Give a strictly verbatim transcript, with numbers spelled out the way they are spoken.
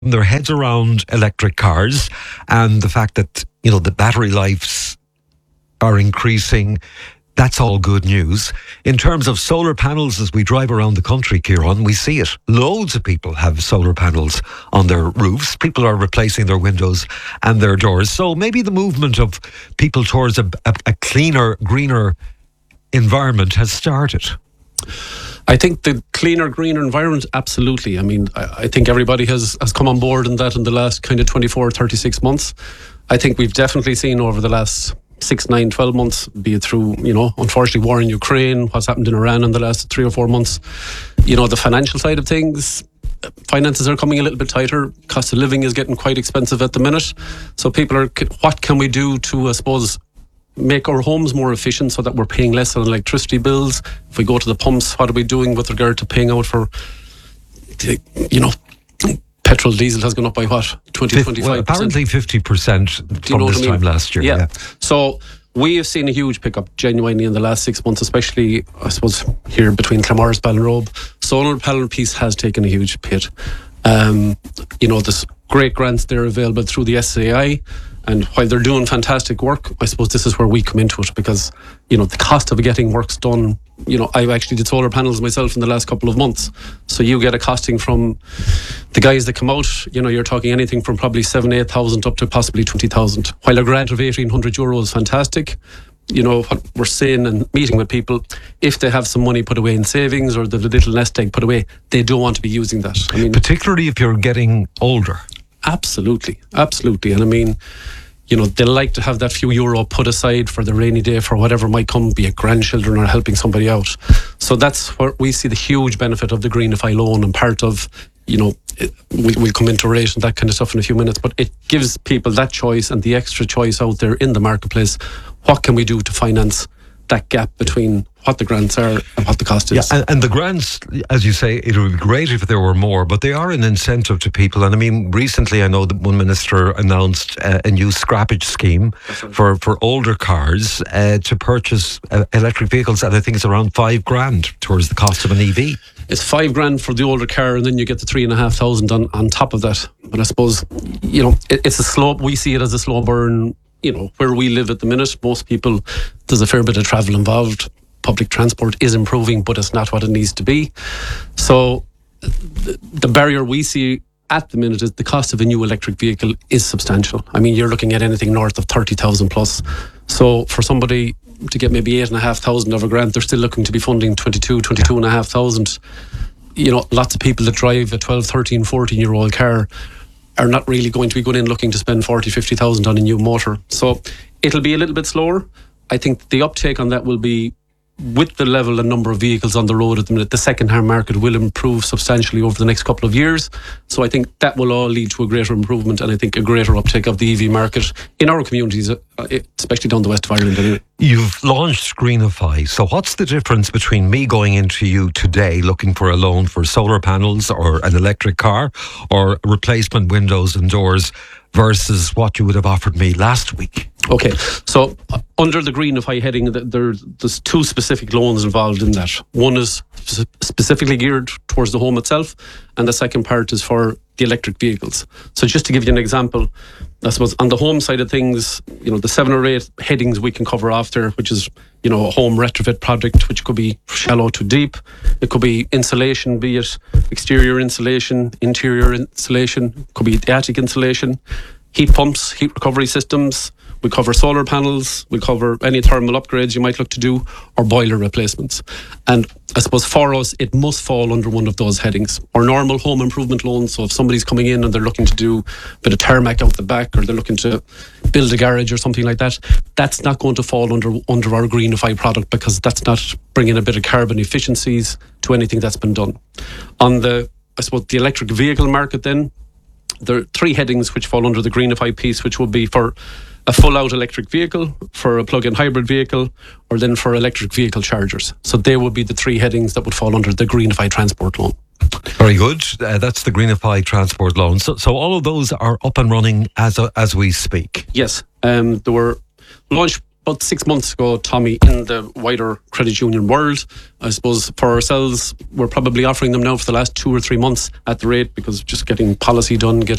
their heads around electric cars and the fact that, you know, the battery lives are increasing. That's all good news. In terms of solar panels, as we drive around the country, Kieran, we see it. Loads of people have solar panels on their roofs. People are replacing their windows and their doors. So maybe the movement of people towards a, a, a cleaner, greener environment has started. I think the cleaner, greener environment, absolutely. I mean, I, I think everybody has, has come on board in that in the last kind of twenty-four, thirty-six months. I think we've definitely seen over the last six, nine, twelve months, be it through, you know, unfortunately war in Ukraine, what's happened in Iran in the last three or four months, you know, the financial side of things, finances are coming a little bit tighter. Cost of living is getting quite expensive at the minute. So people are, what can we do to, I suppose, make our homes more efficient so that we're paying less on electricity bills? If we go to the pumps, what are we doing with regard to paying out for, you know, petrol, diesel has gone up by what? twenty, twenty-five percent? Well, apparently fifty percent from know this what I mean? time last year. Yeah. yeah. So we have seen a huge pickup genuinely in the last six months, especially, I suppose, here between Clamars, Ballinrobe. Solar panel piece has taken a huge hit. Um, you know, there's great grants there available through the S A I. And while they're doing fantastic work, I suppose this is where we come into it, because, you know, the cost of getting works done, you know, I actually did solar panels myself in the last couple of months. So you get a costing from the guys that come out, you know, you're talking anything from probably seven, eight thousand up to possibly twenty thousand. While a grant of eighteen hundred euro is fantastic, you know, what we're saying and meeting with people, if they have some money put away in savings or the little nest egg put away, they don't want to be using that. I mean, particularly if you're getting older. Absolutely, absolutely. And I mean, you know, they like to have that few euro put aside for the rainy day for whatever might come, be it grandchildren or helping somebody out. So that's where we see the huge benefit of the Greenify loan, and part of, you know, it, we, we'll come into rate and that kind of stuff in a few minutes, but it gives people that choice and the extra choice out there in the marketplace. What can we do to finance that gap between what the grants are and what the cost is? Yeah, and, and the grants, as you say, it would be great if there were more, but they are an incentive to people. And I mean, recently I know that one minister announced uh, a new scrappage scheme right. for, for older cars uh, to purchase uh, electric vehicles, and I think it's around five grand towards the cost of an E V. It's five grand for the older car, and then you get the three and a half thousand on, on top of that. But I suppose, you know, it, it's a slow, we see it as a slow burn. You know, where we live at the minute, most people, there's a fair bit of travel involved. Public transport is improving, but it's not what it needs to be. So the, the barrier we see at the minute is the cost of a new electric vehicle is substantial. I mean, you're looking at anything north of thirty thousand plus. So for somebody to get maybe eight and a half thousand of a grant, they're still looking to be funding twenty-two, twenty-two and a half thousand. You know, lots of people that drive a twelve, thirteen, fourteen year old car are not really going to be going in looking to spend forty, fifty thousand on a new motor. So it'll be a little bit slower. I think the uptake on that will be, with the level and number of vehicles on the road at the minute, the second-hand market will improve substantially over the next couple of years. So I think that will all lead to a greater improvement, and I think a greater uptake of the E V market in our communities, especially down the west of Ireland anyway. You've launched Greenify. So what's the difference between me going into you today looking for a loan for solar panels or an electric car or replacement windows and doors versus what you would have offered me last week? Okay, so uh, under the Greenify heading, there, there's two specific loans involved in that. One is specifically geared towards the home itself, and the second part is for the electric vehicles. So just to give you an example, I suppose on the home side of things, you know, the seven or eight headings we can cover off there, which is, you know, a home retrofit project, which could be shallow to deep. It could be insulation, be it exterior insulation, interior insulation, could be the attic insulation, heat pumps, heat recovery systems. We cover solar panels, we cover any thermal upgrades you might look to do, or boiler replacements. And I suppose for us, it must fall under one of those headings. Our normal home improvement loans, so if somebody's coming in and they're looking to do a bit of tarmac out the back, or they're looking to build a garage or something like that, that's not going to fall under under our Greenify product, because that's not bringing a bit of carbon efficiencies to anything that's been done. On the, I suppose, the electric vehicle market then, there are three headings which fall under the Greenify piece, which would be for a full-out electric vehicle, for a plug-in hybrid vehicle, or then for electric vehicle chargers. So they would be the three headings that would fall under the Greenify transport loan. Very good. Uh, that's the Greenify transport loan. So, so all of those are up and running as a, as we speak. Yes, um, they were launched about six months ago, Tommy, in the wider credit union world. I suppose for ourselves, we're probably offering them now for the last two or three months at the rate, because just getting policy done, getting